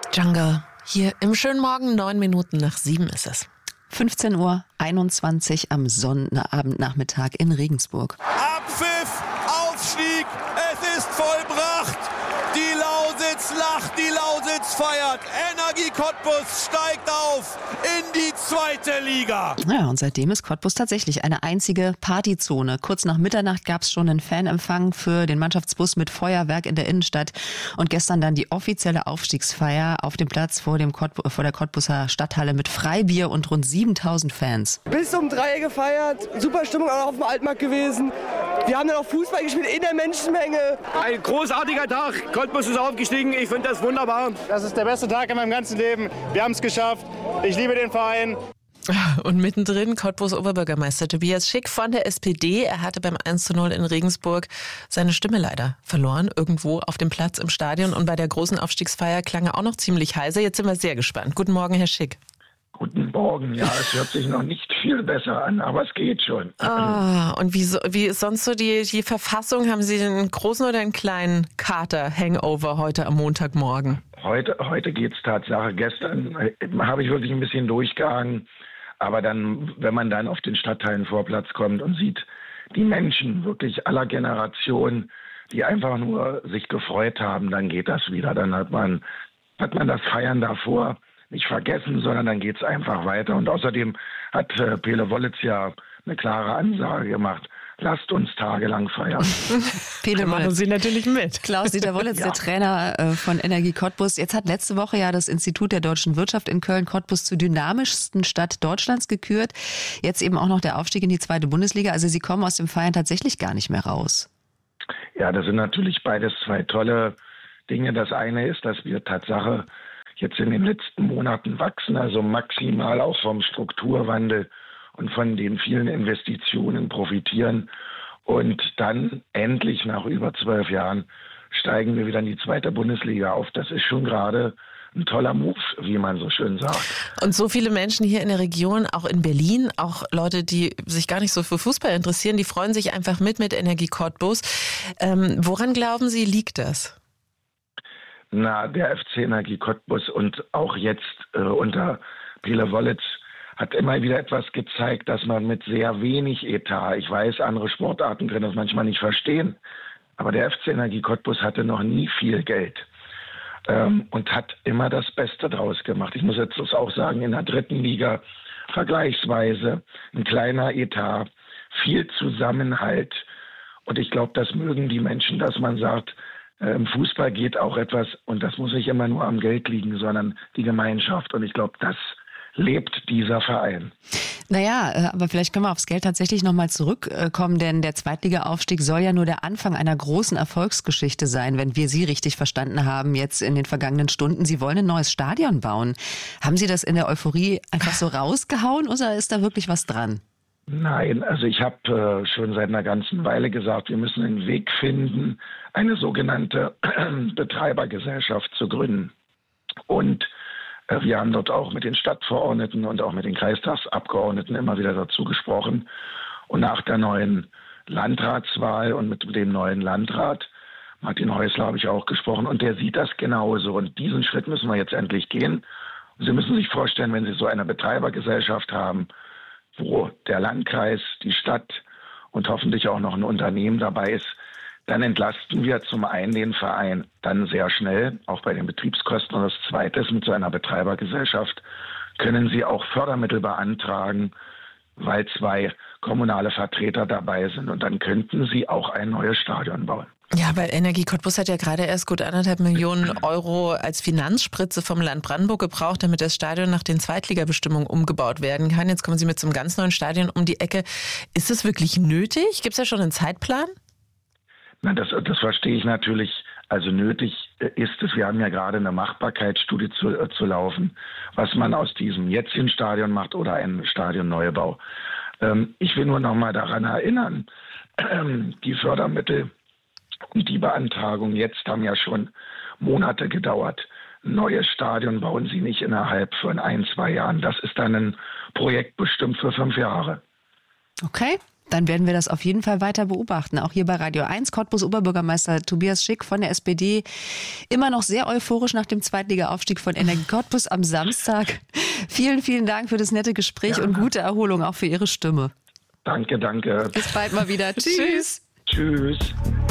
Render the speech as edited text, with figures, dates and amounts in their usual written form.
Jungle. Hier im schönen Morgen, 9:07 ist es. 15:21 Uhr am Sonnabendnachmittag in Regensburg. Abpfiff, Aufstieg, es ist vollbracht. Die Lausitz lacht, die Lausitz feiert. Energie Cottbus steigt auf in die 2. Liga. Ja, und seitdem ist Cottbus tatsächlich eine einzige Partyzone. Kurz nach Mitternacht gab es schon einen Fanempfang für den Mannschaftsbus mit Feuerwerk in der Innenstadt. Und gestern dann die offizielle Aufstiegsfeier auf dem Platz vor der Cottbuser Stadthalle mit Freibier und rund 7.000 Fans. Bis um 3 gefeiert, super Stimmung auch auf dem Altmarkt gewesen. Wir haben dann auch Fußball gespielt in der Menschenmenge. Ein großartiger Tag. Cottbus ist aufgestiegen. Ich finde das wunderbar. Das ist der beste Tag in meinem ganzen Leben. Wir haben es geschafft. Ich liebe den Verein. Und mittendrin Cottbus Oberbürgermeister Tobias Schick von der SPD. Er hatte beim 1:0 in Regensburg seine Stimme leider verloren, irgendwo auf dem Platz im Stadion. Und bei der großen Aufstiegsfeier klang er auch noch ziemlich heiser. Jetzt sind wir sehr gespannt. Guten Morgen, Herr Schick. Guten Morgen. Ja, es hört sich noch nicht viel besser an, aber es geht schon. Und wie ist sonst so die Verfassung? Haben Sie einen großen oder einen kleinen Kater-Hangover heute am Montagmorgen? Heute geht's Tatsache. Gestern habe ich wirklich ein bisschen durchgehangen. Aber dann, wenn man dann auf den Stadtteilenvorplatz kommt und sieht, die Menschen wirklich aller Generationen, die einfach nur sich gefreut haben, dann geht das wieder. Dann hat man das Feiern davor nicht vergessen, sondern dann geht's einfach weiter. Und außerdem hat Pele Wollitz ja eine klare Ansage gemacht. Lasst uns tagelang feiern. Pele machen Sie natürlich mit. Klaus-Dieter Wollitz, ja. Der Trainer von Energie Cottbus. Jetzt hat letzte Woche ja das Institut der deutschen Wirtschaft in Köln Cottbus zur dynamischsten Stadt Deutschlands gekürt. Jetzt eben auch noch der Aufstieg in die 2. Bundesliga. Also Sie kommen aus dem Feiern tatsächlich gar nicht mehr raus. Ja, das sind natürlich beides zwei tolle Dinge. Das eine ist, dass wir Tatsache jetzt in den letzten Monaten wachsen, also maximal auch vom Strukturwandel und von den vielen Investitionen profitieren. Und dann endlich nach über 12 Jahren steigen wir wieder in die 2. Bundesliga auf. Das ist schon gerade ein toller Move, wie man so schön sagt. Und so viele Menschen hier in der Region, auch in Berlin, auch Leute, die sich gar nicht so für Fußball interessieren, die freuen sich einfach mit Energie Cottbus. Woran glauben Sie, liegt das? Na, der FC Energie Cottbus und auch jetzt unter Pele Wollitz hat immer wieder etwas gezeigt, dass man mit sehr wenig Etat, ich weiß, andere Sportarten können das manchmal nicht verstehen, aber der FC Energie Cottbus hatte noch nie viel Geld und hat immer das Beste draus gemacht. Ich muss jetzt das auch sagen, in der 3. Liga vergleichsweise ein kleiner Etat, viel Zusammenhalt und ich glaube, das mögen die Menschen, dass man sagt, im Fußball geht auch etwas, und das muss nicht immer nur am Geld liegen, sondern die Gemeinschaft. Und ich glaube, das lebt dieser Verein. Naja, aber vielleicht können wir aufs Geld tatsächlich nochmal zurückkommen, denn der Zweitliga-Aufstieg soll ja nur der Anfang einer großen Erfolgsgeschichte sein, wenn wir Sie richtig verstanden haben, jetzt in den vergangenen Stunden. Sie wollen ein neues Stadion bauen. Haben Sie das in der Euphorie einfach so rausgehauen oder ist da wirklich was dran? Nein, also ich habe schon seit einer ganzen Weile gesagt, wir müssen einen Weg finden, eine sogenannte Betreibergesellschaft zu gründen. Und wir haben dort auch mit den Stadtverordneten und auch mit den Kreistagsabgeordneten immer wieder dazu gesprochen. Und nach der neuen Landratswahl und mit dem neuen Landrat, Martin Häusler, habe ich auch gesprochen, und der sieht das genauso. Und diesen Schritt müssen wir jetzt endlich gehen. Und Sie müssen sich vorstellen, wenn Sie so eine Betreibergesellschaft haben, wo der Landkreis, die Stadt und hoffentlich auch noch ein Unternehmen dabei ist, dann entlasten wir zum einen den Verein dann sehr schnell, auch bei den Betriebskosten. Und das Zweite ist, mit so einer Betreibergesellschaft können Sie auch Fördermittel beantragen, weil 2 kommunale Vertreter dabei sind. Und dann könnten Sie auch ein neues Stadion bauen. Ja, weil Energie Cottbus hat ja gerade erst gut 1,5 Millionen Euro als Finanzspritze vom Land Brandenburg gebraucht, damit das Stadion nach den Zweitligabestimmungen umgebaut werden kann. Jetzt kommen Sie mit so einem ganz neuen Stadion um die Ecke. Ist es wirklich nötig? Gibt es da schon einen Zeitplan? Na, das verstehe ich natürlich. Also nötig ist es, wir haben ja gerade eine Machbarkeitsstudie zu laufen, was man aus diesem jetzigen Stadion macht oder einen Stadionneubau. Ich will nur noch mal daran erinnern, die Fördermittel und die Beantragung jetzt haben ja schon Monate gedauert. Ein neues Stadion bauen Sie nicht innerhalb von 1-2 Jahren. Das ist dann ein Projekt bestimmt für 5 Jahre. Okay. Dann werden wir das auf jeden Fall weiter beobachten. Auch hier bei Radio 1, Cottbus Oberbürgermeister Tobias Schick von der SPD. Immer noch sehr euphorisch nach dem Zweitliga-Aufstieg von Energie Cottbus am Samstag. Vielen, vielen Dank für das nette Gespräch und gute Erholung auch für Ihre Stimme. Danke. Bis bald mal wieder. Tschüss. Tschüss.